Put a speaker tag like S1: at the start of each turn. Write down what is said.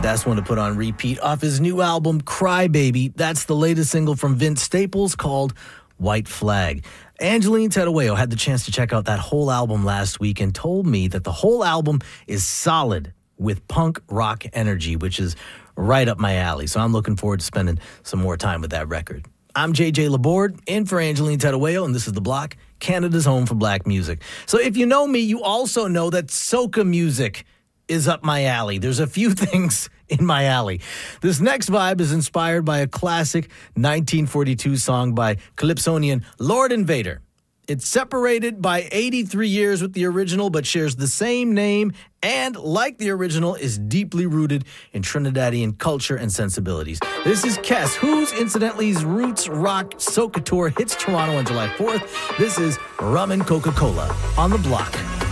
S1: That's one to put on repeat off his new album, Cry Baby. That's the latest single from Vince Staples called White Flag. Angeline Tedaweo had the chance to check out that whole album last week and told me that the whole album is solid with punk rock energy, which is right up my alley. So I'm looking forward to spending some more time with that record. I'm JJ Laborde, in for Angeline Tedaweo, and this is The Block, Canada's home for black music. So if you know me, you also know that soca music is up my alley. There's a few things in my alley. This next vibe is inspired by a classic 1942 song by Calypsonian Lord Invader. It's separated by 83 years with the original, but shares the same name and, like the original, is deeply rooted in Trinidadian culture and sensibilities. This is Kes, whose, incidentally, roots rock soca tour hits Toronto on July 4th. This is Rum and Coca-Cola on The Block.